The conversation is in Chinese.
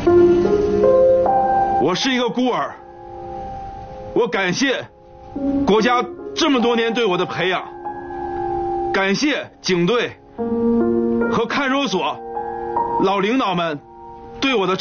我是一个孤儿，我感谢国家这么多年对我的培养，感谢警队和看守所老领导们对我的